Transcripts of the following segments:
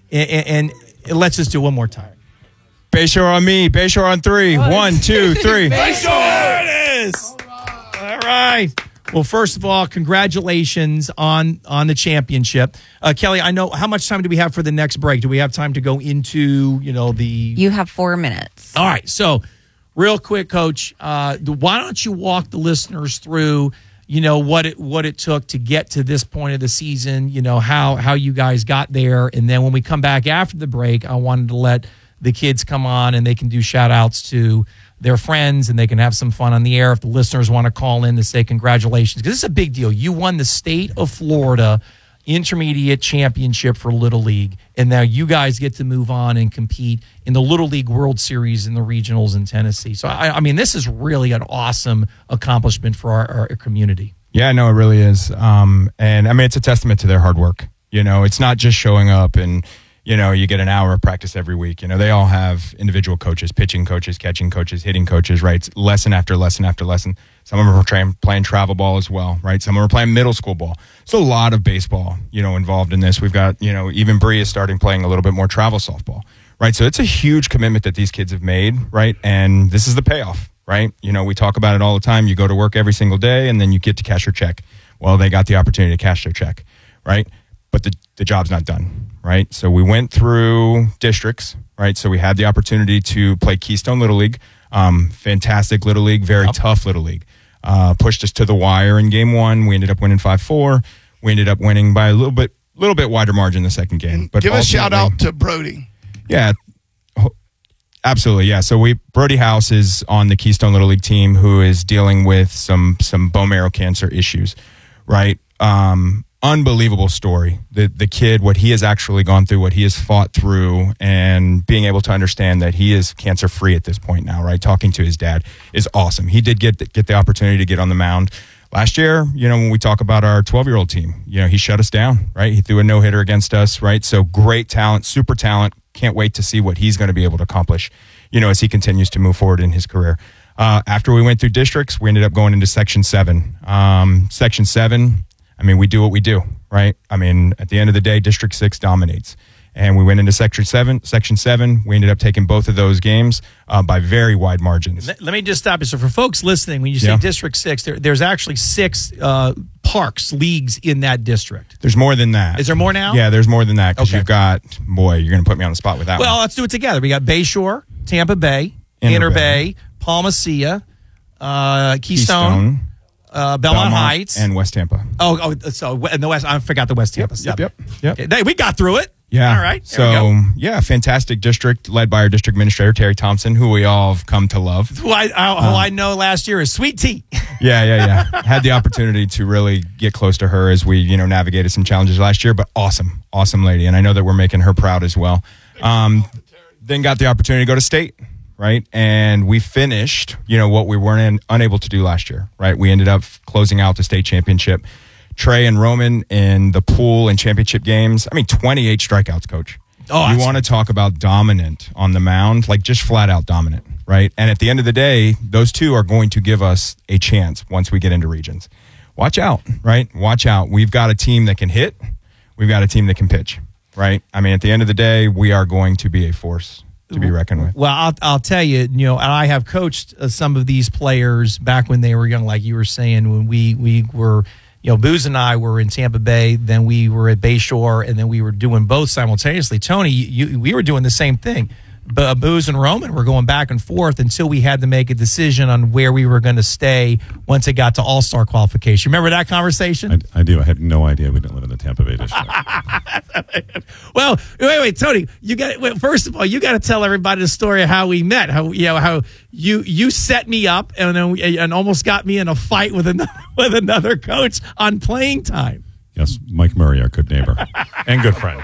And let's just do it one more time. Bayshore on me. Bayshore on 3. 1, 2, 3. Bayshore! There it is. All right. Well, first of all, congratulations on the championship. Kelly, I know, how much time do we have for the next break? Do we have time to go into, the... You have 4 minutes. All right. So real quick, Coach, why don't you walk the listeners through, what it took to get to this point of the season, how you guys got there. And then when we come back after the break, I wanted to let the kids come on and they can do shout outs to their friends and they can have some fun on the air if the listeners want to call in to say congratulations, because this is a big deal. You won the state of Florida intermediate championship for Little League, and now you guys get to move on and compete in the Little League World Series in the regionals in Tennessee. So I mean, this is really an awesome accomplishment for our community. Yeah, no, it really is. And I mean, it's a testament to their hard work. It's not just showing up and you get an hour of practice every week. They all have individual coaches, pitching coaches, catching coaches, hitting coaches, right? It's lesson after lesson after lesson. Some of them are playing travel ball as well, right? Some of them are playing middle school ball. There's a lot of baseball, involved in this. We've got, even Bree is starting playing a little bit more travel softball, right? So it's a huge commitment that these kids have made, right? And this is the payoff, right? We talk about it all the time. You go to work every single day and then you get to cash your check. Well, they got the opportunity to cash their check, right? But the job's not done, right? So we went through districts, right? So we had the opportunity to play Keystone Little League, fantastic Little League, very tough Little League. Pushed us to the wire in game 1. We ended up winning 5-4. We ended up winning by a little bit wider margin the second game. But give a shout out to Brody. Yeah, absolutely. Yeah. So Brody House is on the Keystone Little League team who is dealing with some bone marrow cancer issues, right? Unbelievable story. The kid, what he has actually gone through, what he has fought through, and being able to understand that he is cancer free at this point now, right? Talking to his dad is awesome. He did get the opportunity to get on the mound last year. When we talk about our 12-year-old team, he shut us down, right? He threw a no-hitter against us, right? So great talent, super talent. Can't wait to see what he's going to be able to accomplish, as he continues to move forward in his career. After we went through districts, we ended up going into Section 7. Section 7, I mean, we do what we do, right? I mean, at the end of the day, District 6 dominates. And we went into Section 7. We ended up taking both of those games by very wide margins. Let me just stop you. So for folks listening, when you say District 6, there's actually 6 parks, leagues in that district. There's more than that. Is there more now? Yeah, there's more than that because you've got, you're going to put me on the spot with that one. Well, let's do it together. We got Bayshore, Tampa Bay, Inner Bay, Palmacia, Keystone. Belmont Heights and West Tampa. So in the West, I forgot the West Tampa. Yep. Okay, we got through it. Yeah. All right. So fantastic district led by our district administrator Terry Thompson, who we all have come to love. Who I know last year is Sweet Tea. Yeah. Had the opportunity to really get close to her as we navigated some challenges last year, but awesome lady, and I know that we're making her proud as well. Then got the opportunity to go to state. Right. And we finished, what we weren't unable to do last year. Right. We ended up closing out the state championship. Trey and Roman in the pool and championship games. 28 strikeouts, Coach. Oh, you want to talk about dominant on the mound, like just flat out dominant. Right. And at the end of the day, those two are going to give us a chance once we get into regions. Watch out. Right. Watch out. We've got a team that can hit. We've got a team that can pitch. Right. At the end of the day, we are going to be a force to be reckoned with. Well, I'll tell you, I have coached some of these players back when they were young, like you were saying, when we were, Booz and I were in Tampa Bay, then we were at Bayshore, and then we were doing both simultaneously. Tony, we were doing the same thing. But Booz and Roman were going back and forth until we had to make a decision on where we were going to stay once it got to All-Star qualification. Remember that conversation? I do. I had no idea we didn't live in the Tampa Bay district. Well, wait, Tony. First of all, you got to tell everybody the story of how we met. How you set me up and almost got me in a fight with another coach on playing time. Yes, Mike Murray, our good neighbor and good friend.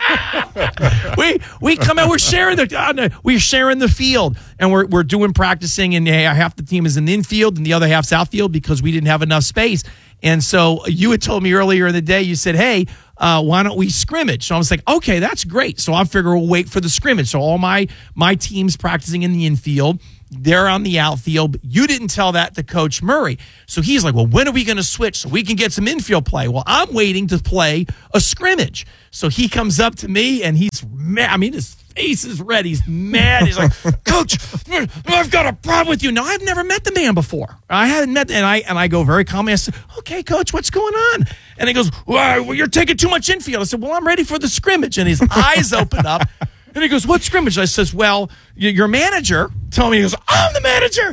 we come out. We're sharing the field, and we're doing practicing. And half the team is in the infield, and the other half's outfield because we didn't have enough space. And so you had told me earlier in the day. You said, "Hey, why don't we scrimmage?" So I was like, "Okay, that's great." So I figure we'll wait for the scrimmage. So all my team's practicing in the infield. They're on the outfield. But you didn't tell that to Coach Murray. So he's like, well, when are we going to switch so we can get some infield play? Well, I'm waiting to play a scrimmage. So he comes up to me, and he's mad. I mean, his face is red. He's mad. He's like, Coach, I've got a problem with you. Now, I've never met the man before. I haven't met, and I go very calmly. I said, okay, Coach, what's going on? And he goes, well, you're taking too much infield. I said, well, I'm ready for the scrimmage. And his eyes open up. And he goes, what scrimmage? I says, well, your manager told me. He goes, I'm the manager.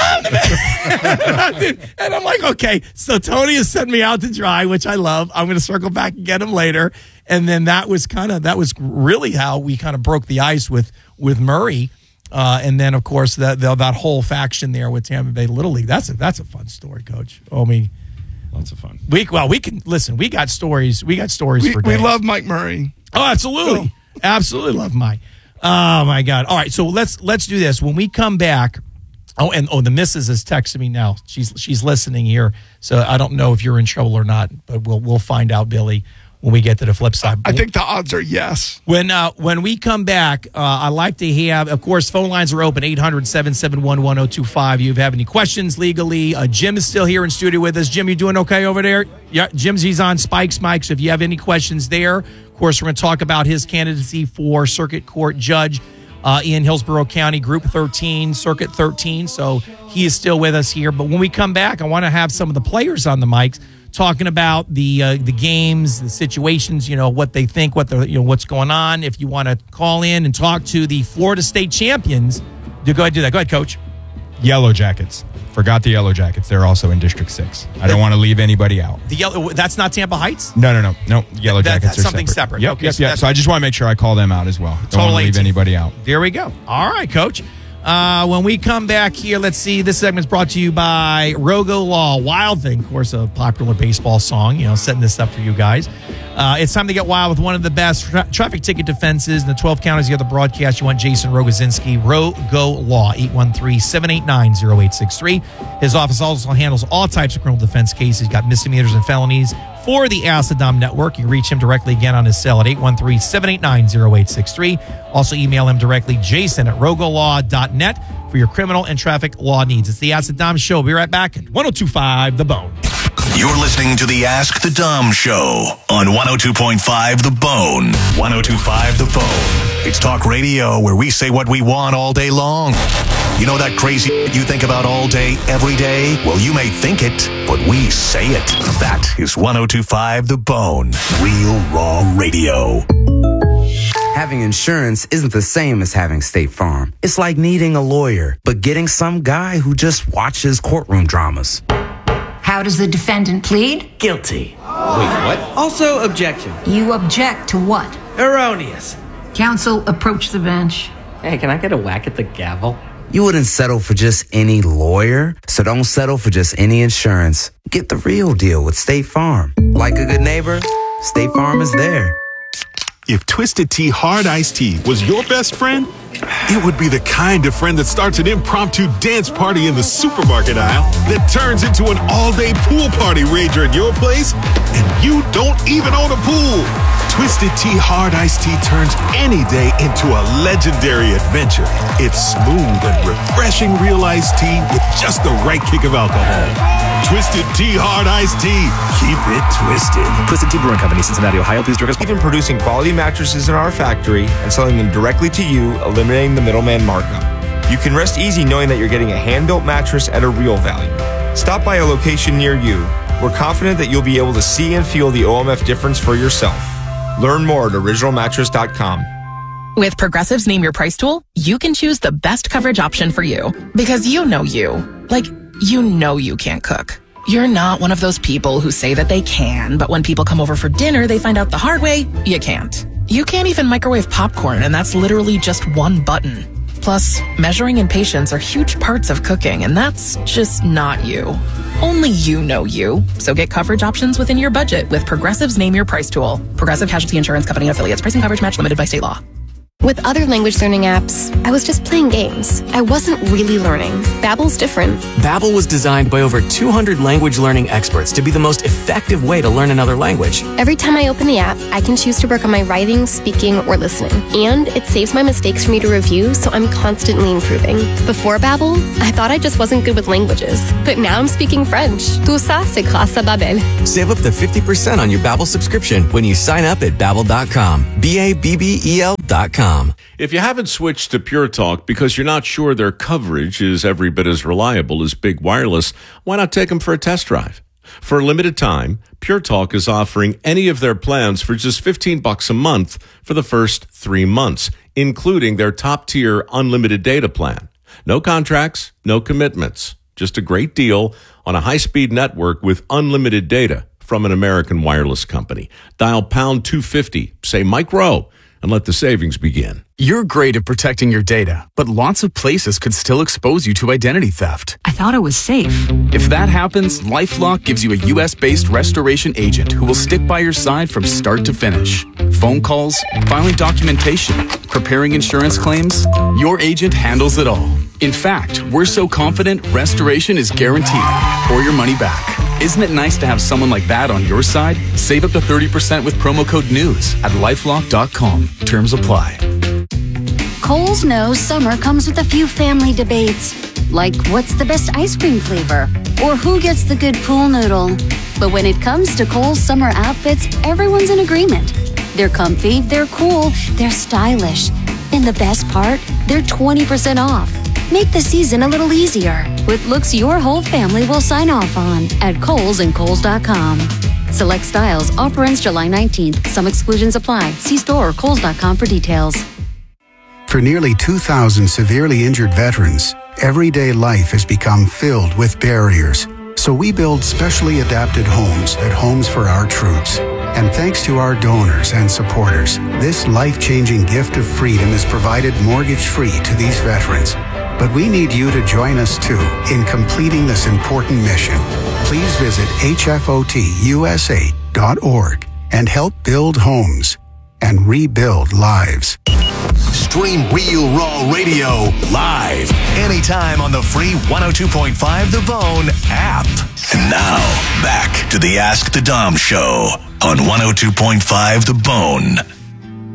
And I'm like, okay. So Tony has sent me out to dry, which I love. I'm going to circle back and get him later. And then that was really how we kind of broke the ice with Murray. And then, of course, that whole faction there with Tampa Bay Little League. That's a fun story, Coach. I mean, lots of fun. We can listen. We got stories. We got stories for days. We love Mike Murray. Oh, absolutely. Cool. Absolutely love Mike. Oh my God. All right. So let's do this. When we come back. The missus is texting me now. She's listening here. So I don't know if you're in trouble or not, but we'll find out, Billy, when we get to the flip side. I think the odds are yes. When we come back, I like to have, of course, phone lines are open, 800-771-1025. If you have any questions legally, Jim is still here in studio with us. Jim, you doing okay over there? Yeah, he's on Spike's mic, so if you have any questions there, of course, we're going to talk about his candidacy for circuit court judge in Hillsborough County, Group 13, Circuit 13. So he is still with us here. But when we come back, I want to have some of the players on the mics talking about the games, the situations, what they think, what's going on. If you want to call in and talk to the Florida State champions, go ahead and do that. Go ahead, Coach. Yellow Jackets. Forgot the Yellow Jackets. They're also in District 6. I don't want to leave anybody out. That's not Tampa Heights? No. Yellow Jackets that's are something separate. Yep, Okay, yep. So I just want to make sure I call them out as well. Don't want to leave anybody out. There we go. All right, Coach. When we come back here, let's see. This segment's brought to you by Rogo Law. Wild Thing, of course, a popular baseball song, setting this up for you guys. It's time to get wild with one of the best traffic ticket defenses in the 12 counties. You have the broadcast. You want Jason Rogozinski. Rogo Law, 813-789-0863. His office also handles all types of criminal defense cases. He's got misdemeanors and felonies for the Asadom Network. You can reach him directly again on his cell at 813-789-0863. Also email him directly, jason@rogolaw.net for your criminal and traffic law needs. It's the Ask the Dom Show. We'll be right back at 102.5 The Bone. You're listening to the Ask the Dom Show on 102.5 The Bone. 102.5 The Bone. It's talk radio where we say what we want all day long. You know that crazy you think about all day, every day? Well, you may think it, but we say it. That is 102.5 The Bone. Real Raw Radio. Having insurance isn't the same as having State Farm. It's like needing a lawyer, but getting some guy who just watches courtroom dramas. How does the defendant plead? Guilty. Wait, what? Also, objection. You object to what? Erroneous. Counsel, approach the bench. Hey, can I get a whack at the gavel? You wouldn't settle for just any lawyer, so don't settle for just any insurance. Get the real deal with State Farm. Like a good neighbor, State Farm is there. If Twisted Tea Hard Iced Tea was your best friend, it would be the kind of friend that starts an impromptu dance party in the supermarket aisle that turns into an all-day pool party rager at your place, and you don't even own a pool. Twisted Tea Hard Iced Tea turns any day into a legendary adventure. It's smooth and refreshing real iced tea with just the right kick of alcohol. Twisted Tea Hard Iced Tea. Keep it twisted. Twisted Tea Brewing Company, Cincinnati, Ohio. Please drink us. We've been producing quality mattresses in our factory and selling them directly to you, eliminating the middleman markup. You can rest easy knowing that you're getting a hand-built mattress at a real value. Stop by a location near you. We're confident that you'll be able to see and feel the OMF difference for yourself. Learn more at originalmattress.com. With Progressive's Name Your Price tool, you can choose the best coverage option for you. Because you know you. Like, you know you can't cook. You're not one of those people who say that they can, but when people come over for dinner, they find out the hard way, you can't. You can't even microwave popcorn, and that's literally just one button. Plus, measuring and patience are huge parts of cooking, and that's just not you. Only you know you. So get coverage options within your budget with Progressive's Name Your Price tool. Progressive Casualty Insurance Company and affiliates. Pricing coverage match limited by state law. With other language learning apps, I was just playing games. I wasn't really learning. Babbel's different. Babbel was designed by over 200 language learning experts to be the most effective way to learn another language. Every time I open the app, I can choose to work on my writing, speaking, or listening. And it saves my mistakes for me to review, so I'm constantly improving. Before Babbel, I thought I just wasn't good with languages. But now I'm speaking French. Tout ça, c'est grâce à Babbel. Save up to 50% on your Babbel subscription when you sign up at Babbel.com. Babbel.com. If you haven't switched to Pure Talk because you're not sure their coverage is every bit as reliable as Big Wireless, why not take them for a test drive? For a limited time, Pure Talk is offering any of their plans for just $15 a month for the first 3 months, including their top-tier unlimited data plan. No contracts, no commitments. Just a great deal on a high-speed network with unlimited data from an American wireless company. Dial pound 250, say Mike Rowe, and let the savings begin. You're great at protecting your data, but lots of places could still expose you to identity theft. I thought it was safe. If that happens, LifeLock gives you a U.S.-based restoration agent who will stick by your side from start to finish. Phone calls, filing documentation, preparing insurance claims, your agent handles it all. In fact, we're so confident restoration is guaranteed or your money back. Isn't it nice to have someone like that on your side? Save up to 30% with promo code NEWS at LifeLock.com. Terms apply. Kohl's knows summer comes with a few family debates, like what's the best ice cream flavor, or who gets the good pool noodle. But when it comes to Kohl's summer outfits, everyone's in agreement. They're comfy, they're cool, they're stylish. And the best part, they're 20% off. Make the season a little easier with looks your whole family will sign off on at Kohl's and Kohl's.com. Select styles. Offer ends July 19th. Some exclusions apply. See store or Kohl's.com for details. For nearly 2,000 severely injured veterans, everyday life has become filled with barriers. So we build specially adapted homes at Homes for Our Troops. And thanks to our donors and supporters, this life-changing gift of freedom is provided mortgage-free to these veterans. But we need you to join us too in completing this important mission. Please visit hfotusa.org and help build homes and rebuild lives. Stream Real Raw Radio live anytime on the free 102.5 The Bone app. And now, back to the Ask the Dom Show on 102.5 The Bone.